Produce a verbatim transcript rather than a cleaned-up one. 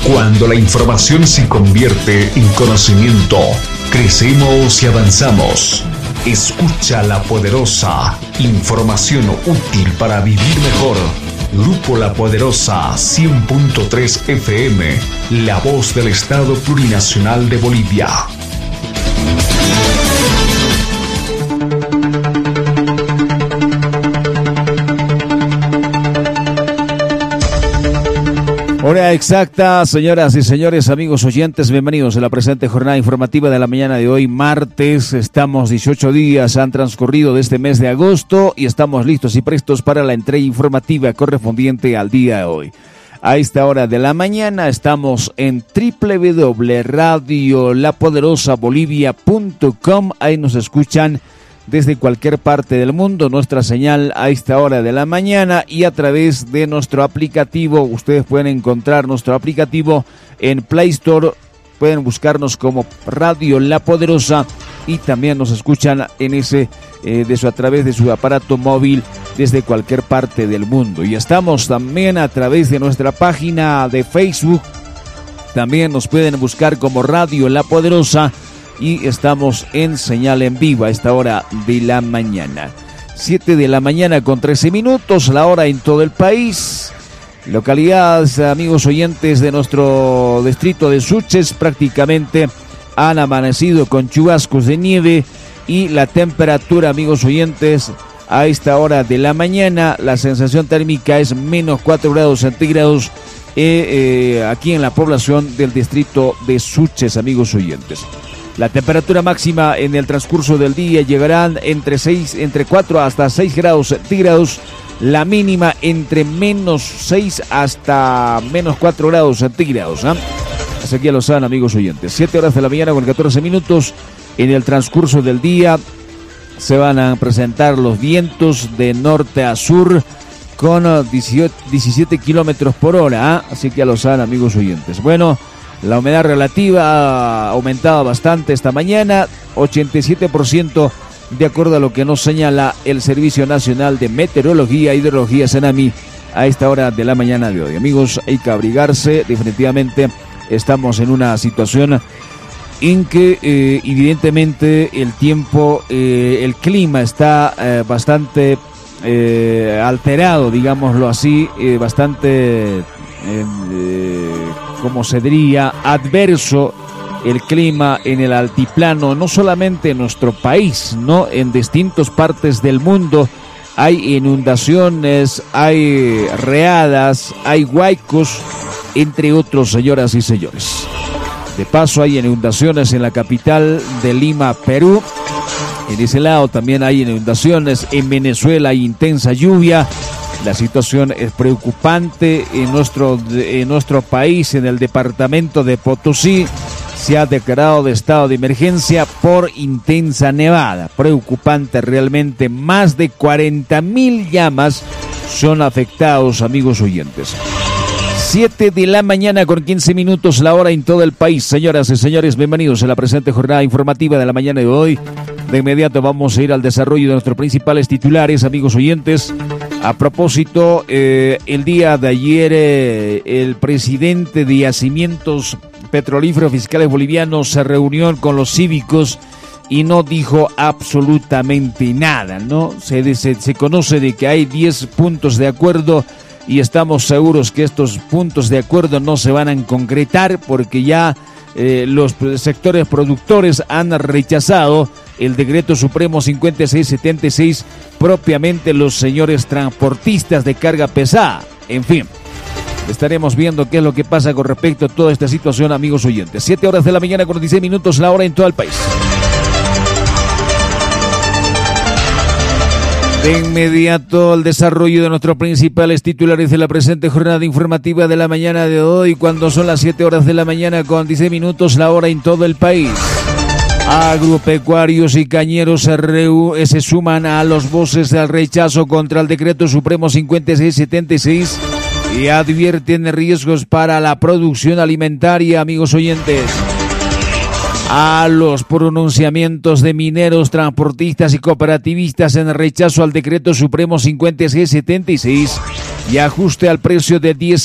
Cuando la información se convierte en conocimiento, crecemos y avanzamos. Escucha La Poderosa, información útil para vivir mejor. Grupo La Poderosa cien punto tres F M, la voz del Estado Plurinacional de Bolivia. Hora exacta, señoras y señores, amigos oyentes, bienvenidos a la presente jornada informativa de la mañana de hoy, martes. Estamos dieciocho días, han transcurrido de este mes de agosto y estamos listos y prestos para la entrega informativa correspondiente al día de hoy. A esta hora de la mañana estamos en doble u doble u doble u punto radio la poderosa bolivia punto com, ahí nos escuchan desde cualquier parte del mundo, nuestra señal a esta hora de la mañana, y a través de nuestro aplicativo. Ustedes pueden encontrar nuestro aplicativo en Play Store, pueden buscarnos como Radio La Poderosa y también nos escuchan en ese eh, de su, a través de su aparato móvil desde cualquier parte del mundo. Y estamos también a través de nuestra página de Facebook, también nos pueden buscar como Radio La Poderosa. Y estamos en señal en vivo a esta hora de la mañana. siete de la mañana con trece minutos, la hora en todo el país. Localidades, amigos oyentes de nuestro distrito de Suches, prácticamente han amanecido con chubascos de nieve. Y la temperatura, amigos oyentes, a esta hora de la mañana, la sensación térmica es menos cuatro grados centígrados eh, eh, aquí en la población del distrito de Suches, amigos oyentes. La temperatura máxima en el transcurso del día llegarán entre seis, entre cuatro hasta seis grados centígrados. La mínima entre menos seis hasta menos cuatro grados centígrados. ¿eh? Así que ya lo saben, amigos oyentes. siete horas de la mañana con catorce minutos. En el transcurso del día se van a presentar los vientos de norte a sur con diecisiete kilómetros por hora. ¿eh? Así que ya lo saben, amigos oyentes. Bueno, la humedad relativa ha aumentado bastante esta mañana, ochenta y siete por ciento de acuerdo a lo que nos señala el Servicio Nacional de Meteorología e Hidrología, SENAMI, a esta hora de la mañana de hoy. Amigos, hay que abrigarse, definitivamente estamos en una situación en que eh, evidentemente el tiempo, eh, el clima está eh, bastante eh, alterado, digámoslo así, eh, bastante... Eh, como se diría, adverso el clima en el altiplano, no solamente en nuestro país, no, en distintas partes del mundo hay inundaciones, hay riadas, hay huaicos, entre otros, señoras y señores. De paso, hay inundaciones en la capital de Lima, Perú. En ese lado también hay inundaciones. En Venezuela hay intensa lluvia. La situación es preocupante en nuestro, en nuestro país. En el departamento de Potosí se ha declarado de estado de emergencia por intensa nevada. Preocupante realmente. Más de cuarenta mil llamas son afectados, amigos oyentes. siete de la mañana con quince minutos, la hora en todo el país. Señoras y señores, bienvenidos a la presente jornada informativa de la mañana de hoy. De inmediato vamos a ir al desarrollo de nuestros principales titulares, amigos oyentes. A propósito, eh, el día de ayer eh, el presidente de Yacimientos Petrolíferos Fiscales Bolivianos se reunió con los cívicos y no dijo absolutamente nada, ¿no? Se, se, se conoce de que hay diez puntos de acuerdo y estamos seguros que estos puntos de acuerdo no se van a concretar porque ya eh, los sectores productores han rechazado el decreto supremo cincuenta y seis setenta y seis, propiamente los señores transportistas de carga pesada. En fin, estaremos viendo qué es lo que pasa con respecto a toda esta situación, amigos oyentes. siete horas de la mañana con dieciséis minutos, la hora en todo el país. De inmediato al desarrollo de nuestros principales titulares de la presente jornada informativa de la mañana de hoy, cuando son las siete horas de la mañana con dieciséis minutos, la hora en todo el país. Agropecuarios y cañeros se, reu- se suman a los voces del rechazo contra el decreto supremo cincuenta y seis setenta y seis y advierten riesgos para la producción alimentaria, amigos oyentes. A los pronunciamientos de mineros, transportistas y cooperativistas en rechazo al decreto supremo cincuenta y seis setenta y seis y ajuste al precio de diez